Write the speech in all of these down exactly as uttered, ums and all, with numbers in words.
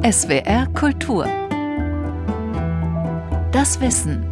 S W R Kultur. Das Wissen.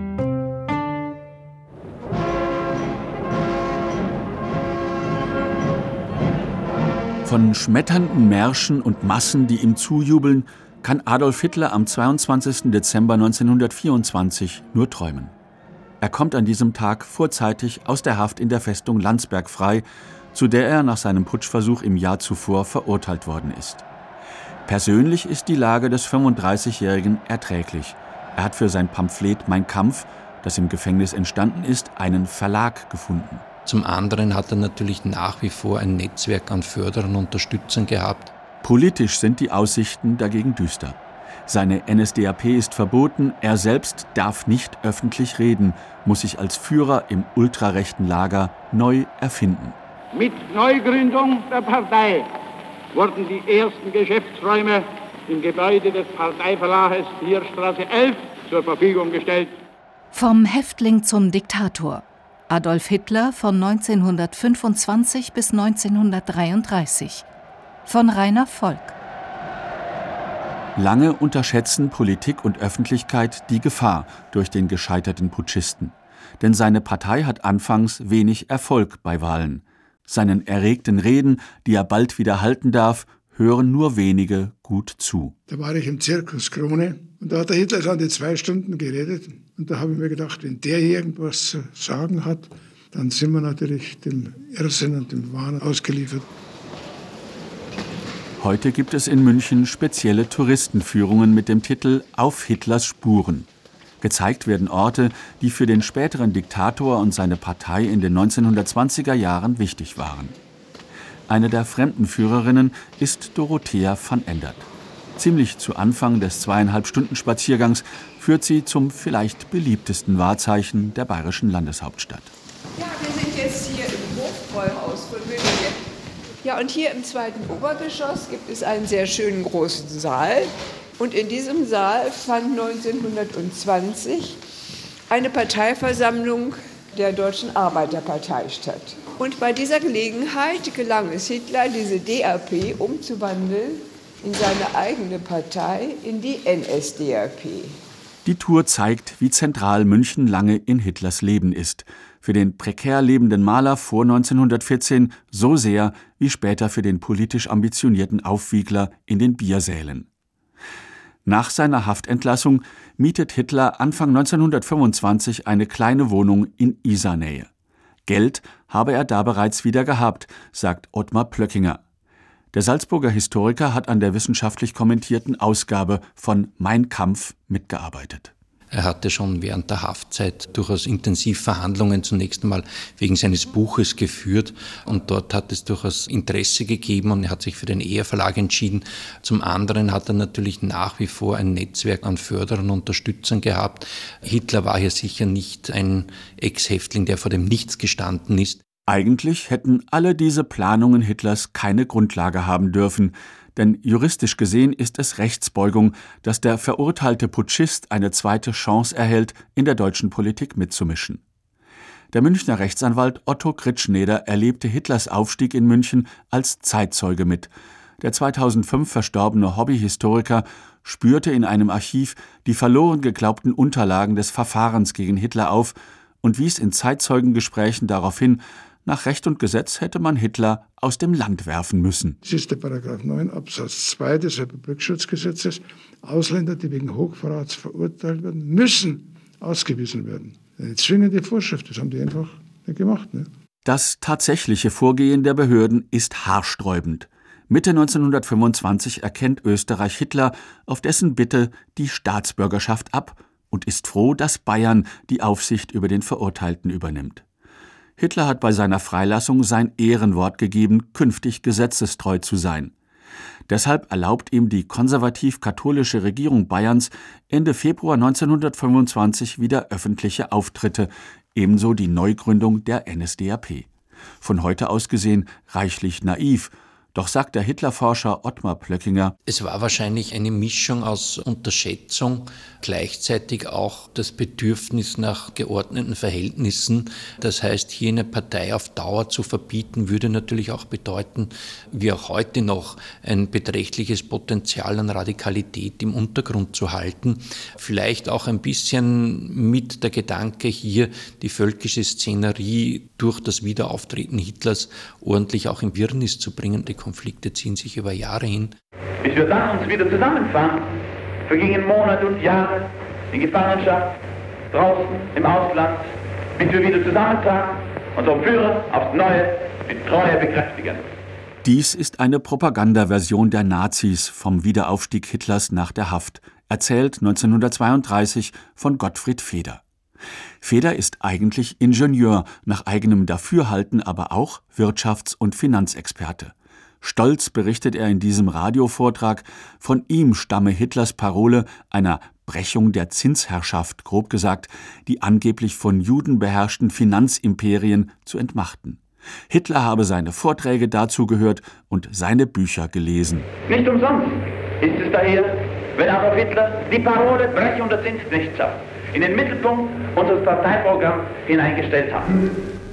Von schmetternden Märschen und Massen, die ihm zujubeln, kann Adolf Hitler am zweiundzwanzigsten Dezember neunzehnhundertvierundzwanzig nur träumen. Er kommt an diesem Tag vorzeitig aus der Haft in der Festung Landsberg frei, zu der er nach seinem Putschversuch im Jahr zuvor verurteilt worden ist. Persönlich ist die Lage des fünfunddreißigjährigen erträglich. Er hat für sein Pamphlet Mein Kampf, das im Gefängnis entstanden ist, einen Verlag gefunden. Zum anderen hat er natürlich nach wie vor ein Netzwerk an Förderern und Unterstützern gehabt. Politisch sind die Aussichten dagegen düster. Seine N S D A P ist verboten, er selbst darf nicht öffentlich reden, muss sich als Führer im ultrarechten Lager neu erfinden. Mit Neugründung der Partei wurden die ersten Geschäftsräume im Gebäude des Parteiverlages Heerstraße elf zur Verfügung gestellt. Vom Häftling zum Diktator. Adolf Hitler von neunzehnhundertfünfundzwanzig bis neunzehnhundertdreiunddreißig. Von Rainer Volk. Lange unterschätzen Politik und Öffentlichkeit die Gefahr durch den gescheiterten Putschisten. Denn seine Partei hat anfangs wenig Erfolg bei Wahlen. Seinen erregten Reden, die er bald wieder halten darf, hören nur wenige gut zu. Da war ich im Zirkus Krone und da hat der Hitler schon die zwei Stunden geredet. Und da habe ich mir gedacht, wenn der hier irgendwas zu sagen hat, dann sind wir natürlich dem Irrsinn und dem Wahn ausgeliefert. Heute gibt es in München spezielle Touristenführungen mit dem Titel Auf Hitlers Spuren. Gezeigt werden Orte, die für den späteren Diktator und seine Partei in den neunzehnhundertzwanziger Jahren wichtig waren. Eine der Fremdenführerinnen ist Dorothea van Endert. Ziemlich zu Anfang des zweieinhalb Stunden Spaziergangs führt sie zum vielleicht beliebtesten Wahrzeichen der bayerischen Landeshauptstadt. Ja, wir sind jetzt hier im Hofbräuhaus von München. Ja, und hier im zweiten Obergeschoss gibt es einen sehr schönen großen Saal. Und in diesem Saal fand neunzehnhundertzwanzig eine Parteiversammlung der Deutschen Arbeiterpartei statt. Und bei dieser Gelegenheit gelang es Hitler, diese D A P umzuwandeln in seine eigene Partei, in die N S D A P. Die Tour zeigt, wie zentral München lange in Hitlers Leben ist. Für den prekär lebenden Maler vor neunzehnhundertvierzehn so sehr wie später für den politisch ambitionierten Aufwiegler in den Biersälen. Nach seiner Haftentlassung mietet Hitler Anfang neunzehnhundertfünfundzwanzig eine kleine Wohnung in Isarnähe. Geld habe er da bereits wieder gehabt, sagt Ottmar Plöckinger. Der Salzburger Historiker hat an der wissenschaftlich kommentierten Ausgabe von Mein Kampf mitgearbeitet. Er hatte schon während der Haftzeit durchaus intensiv Verhandlungen zunächst einmal wegen seines Buches geführt und dort hat es durchaus Interesse gegeben und er hat sich für den Eher Verlag entschieden. Zum anderen hat er natürlich nach wie vor ein Netzwerk an Förderern und Unterstützern gehabt. Hitler war hier sicher nicht ein Ex-Häftling, der vor dem Nichts gestanden ist. Eigentlich hätten alle diese Planungen Hitlers keine Grundlage haben dürfen. Denn juristisch gesehen ist es Rechtsbeugung, dass der verurteilte Putschist eine zweite Chance erhält, in der deutschen Politik mitzumischen. Der Münchner Rechtsanwalt Otto Kritschneder erlebte Hitlers Aufstieg in München als Zeitzeuge mit. Der zweitausendfünf verstorbene Hobbyhistoriker spürte in einem Archiv die verloren geglaubten Unterlagen des Verfahrens gegen Hitler auf und wies in Zeitzeugengesprächen darauf hin, nach Recht und Gesetz hätte man Hitler aus dem Land werfen müssen. Das ist der Paragraph neun Absatz zwei des Republikschutzgesetzes. Ausländer, die wegen Hochverrats verurteilt werden, müssen ausgewiesen werden. Eine zwingende Vorschrift, das haben die einfach nicht gemacht. Ne? Das tatsächliche Vorgehen der Behörden ist haarsträubend. Mitte neunzehnhundertfünfundzwanzig erkennt Österreich Hitler auf dessen Bitte die Staatsbürgerschaft ab und ist froh, dass Bayern die Aufsicht über den Verurteilten übernimmt. Hitler hat bei seiner Freilassung sein Ehrenwort gegeben, künftig gesetzestreu zu sein. Deshalb erlaubt ihm die konservativ-katholische Regierung Bayerns Ende Februar neunzehnhundertfünfundzwanzig wieder öffentliche Auftritte, ebenso die Neugründung der N S D A P. Von heute aus gesehen reichlich naiv, Doch sagt der Hitlerforscher Ottmar Plöckinger: Es war wahrscheinlich eine Mischung aus Unterschätzung, gleichzeitig auch das Bedürfnis nach geordneten Verhältnissen. Das heißt, hier eine Partei auf Dauer zu verbieten, würde natürlich auch bedeuten, wie auch heute noch, ein beträchtliches Potenzial an Radikalität im Untergrund zu halten. Vielleicht auch ein bisschen mit der Gedanke, hier die völkische Szenerie durch das Wiederauftreten Hitlers ordentlich auch in Wirrnis zu bringen. Die Konflikte ziehen sich über Jahre hin. Bis wir dann uns wieder zusammenfanden, vergingen Monate und Jahre in Gefangenschaft, draußen, im Ausland, bis wir wieder zusammentaten, unseren Führer aufs Neue mit Treue bekräftigen. Dies ist eine Propagandaversion der Nazis vom Wiederaufstieg Hitlers nach der Haft, erzählt neunzehnhundertzweiunddreißig von Gottfried Feder. Feder ist eigentlich Ingenieur, nach eigenem Dafürhalten aber auch Wirtschafts- und Finanzexperte. Stolz berichtet er in diesem Radiovortrag, von ihm stamme Hitlers Parole einer Brechung der Zinsherrschaft, grob gesagt, die angeblich von Juden beherrschten Finanzimperien zu entmachten. Hitler habe seine Vorträge dazu gehört und seine Bücher gelesen. Nicht umsonst ist es daher, wenn Adolf Hitler die Parole Brechung der Zinsknechtschaft in den Mittelpunkt unseres Parteiprogramms hineingestellt hat.